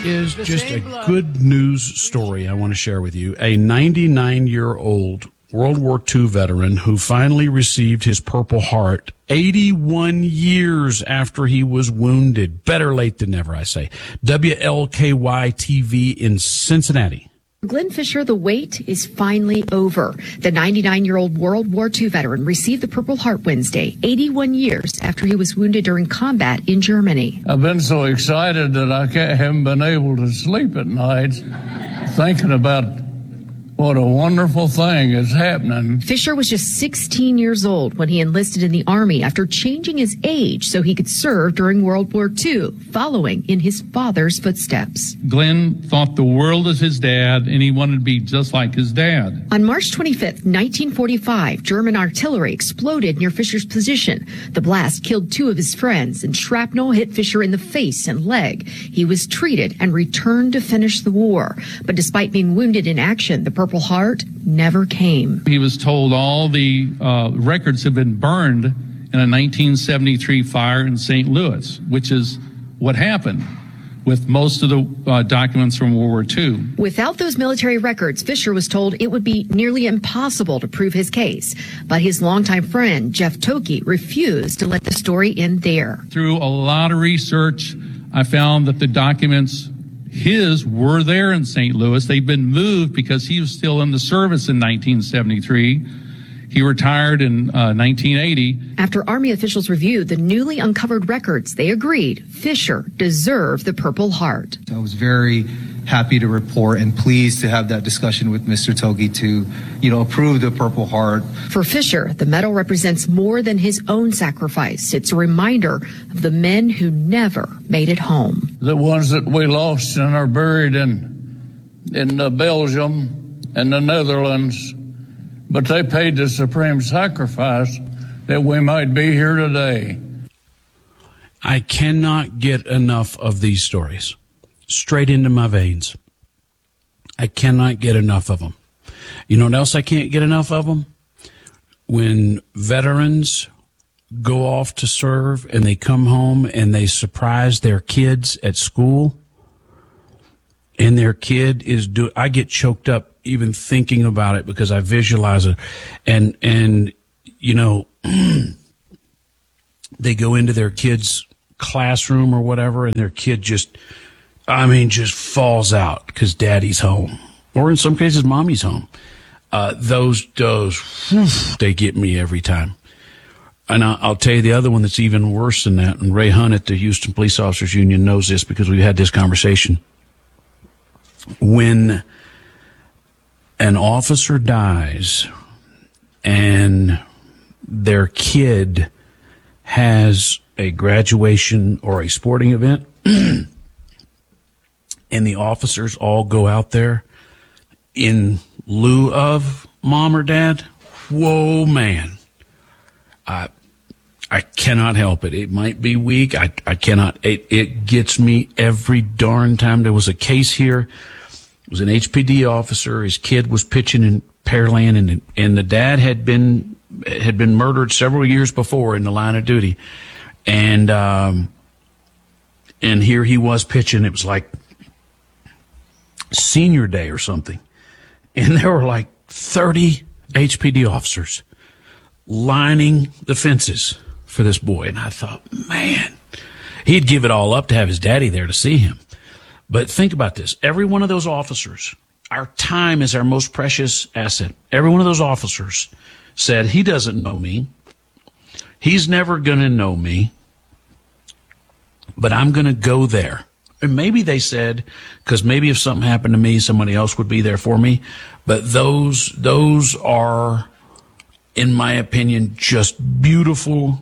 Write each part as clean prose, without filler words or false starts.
is just a good news story I want to share with you. A 99-year-old World War II veteran who finally received his Purple Heart 81 years after he was wounded. Better late than never, I say. WLKY TV in Cincinnati. Glenn Fisher, the wait is finally over. The 99-year-old World War II veteran received the Purple Heart Wednesday, 81 years after he was wounded during combat in Germany. I've been so excited that I haven't been able to sleep at night thinking about what a wonderful thing is happening. Fisher was just 16 years old when he enlisted in the Army after changing his age so he could serve during World War II, following in his father's footsteps. Glenn thought the world of his dad, and he wanted to be just like his dad. On March 25th, 1945, German artillery exploded near Fisher's position. The blast killed two of his friends, and shrapnel hit Fisher in the face and leg. He was treated and returned to finish the war. But despite being wounded in action, the Purple Heart never came. He was told all the records had been burned in a 1973 fire in St. Louis, which is what happened with most of the documents from World War II. Without those military records, Fisher was told it would be nearly impossible to prove his case. But his longtime friend, Jeff Toki, refused to let the story end there. Through a lot of research, I found that the documents were there in St. Louis. They'd been moved because he was still in the service in 1973. He retired in 1980. After Army officials reviewed the newly uncovered records, they agreed Fisher deserved the Purple Heart. I was very happy to report and pleased to have that discussion with Mr. Togi to, approve the Purple Heart. For Fisher, the medal represents more than his own sacrifice. It's a reminder of the men who never made it home. The ones that we lost and are buried in Belgium and the Netherlands, but they paid the supreme sacrifice that we might be here today. I cannot get enough of these stories. Straight into my veins. I cannot get enough of them. You know what else I can't get enough of them? When veterans go off to serve and they come home and they surprise their kids at school, and their kid is I get choked up even thinking about it because I visualize it. And they go into their kid's classroom or whatever, and their kid just falls out because daddy's home, or in some cases, mommy's home. Those, they get me every time. And I'll tell you the other one that's even worse than that. And Ray Hunt at the Houston Police Officers Union knows this because we've had this conversation. When an officer dies and their kid has a graduation or a sporting event, and the officers all go out there in lieu of mom or dad, whoa, man. I cannot help it. It might be weak. I cannot. It gets me every darn time. There was a case here. It was an HPD officer. His kid was pitching in Pearland, and the dad had been murdered several years before in the line of duty. And here he was pitching. It was like senior day or something. And there were like 30 HPD officers lining the fences for this boy. And I thought, man, he'd give it all up to have his daddy there to see him. But think about this. Every one of those officers, our time is our most precious asset. Every one of those officers said, he doesn't know me. He's never going to know me. But I'm going to go there. And maybe they said, because maybe if something happened to me, somebody else would be there for me. But those are, in my opinion, just beautiful,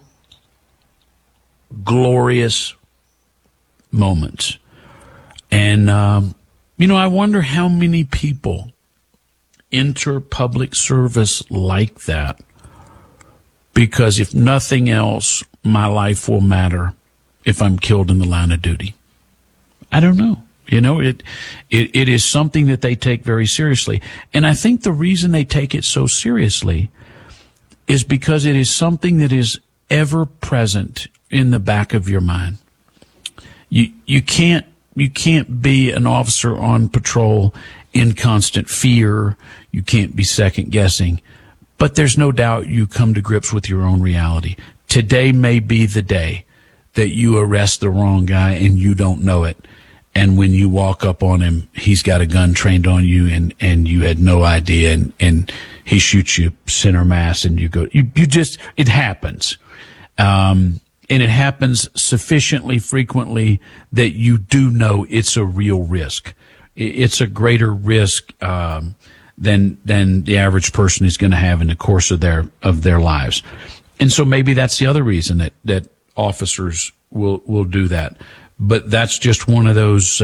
glorious moments. And, I wonder how many people enter public service like that, because if nothing else, my life will matter if I'm killed in the line of duty. I don't know. It is something that they take very seriously. And I think the reason they take it so seriously is because it is something that is ever present in the back of your mind. You can't be an officer on patrol in constant fear. You can't be second guessing. But there's no doubt you come to grips with your own reality. Today may be the day that you arrest the wrong guy and you don't know it. And when you walk up on him, he's got a gun trained on you and you had no idea and he shoots you center mass and you go, it happens. And it happens sufficiently frequently that you do know it's a real risk. It's a greater risk, than the average person is going to have in the course of their lives. And so maybe that's the other reason that officers will do that. But that's just one of those,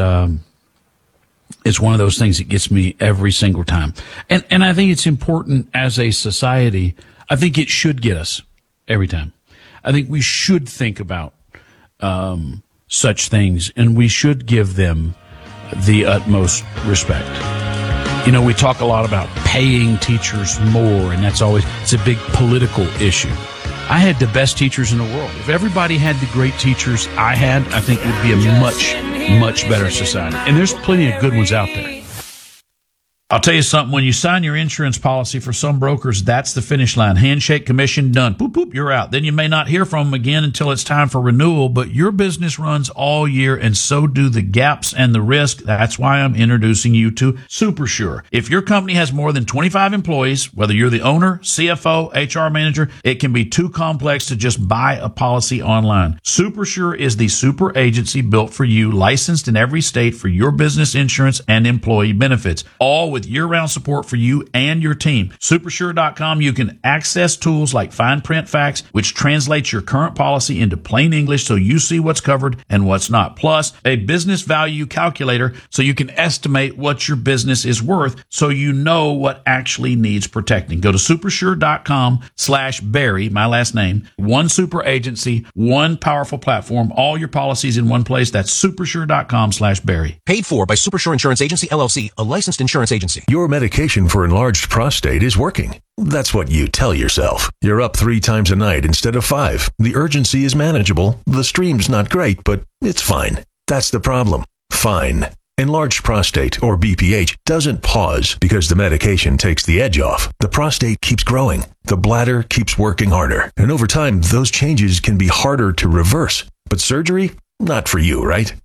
it's one of those things that gets me every single time. And I think it's important as a society. I think it should get us every time. I think we should think about, such things and we should give them the utmost respect. You know, we talk a lot about paying teachers more, and it's a big political issue. I had the best teachers in the world. If everybody had the great teachers I had, I think it would be a much, much better society. And there's plenty of good ones out there. I'll tell you something. When you sign your insurance policy, for some brokers, that's the finish line. Handshake, commission, done. Boop, boop, you're out. Then you may not hear from them again until it's time for renewal, but your business runs all year, and so do the gaps and the risk. That's why I'm introducing you to SuperSure. If your company has more than 25 employees, whether you're the owner, CFO, HR manager, it can be too complex to just buy a policy online. SuperSure is the super agency built for you, licensed in every state for your business insurance and employee benefits, all with year-round support for you and your team. Supersure.com, you can access tools like Fine Print Facts, which translates your current policy into plain English so you see what's covered and what's not. Plus, a business value calculator so you can estimate what your business is worth so you know what actually needs protecting. Go to supersure.com/Barry, my last name. One super agency, one powerful platform, all your policies in one place. That's supersure.com/Barry. Paid for by Supersure Insurance Agency, LLC, a licensed insurance agency. Your medication for enlarged prostate is working. That's what you tell yourself. You're up 3 times a night instead of 5. The urgency is manageable. The stream's not great, but it's fine. That's the problem. Fine. Enlarged prostate, or BPH, doesn't pause because the medication takes the edge off. The prostate keeps growing. The bladder keeps working harder. And over time, those changes can be harder to reverse. But surgery? Not for you, right?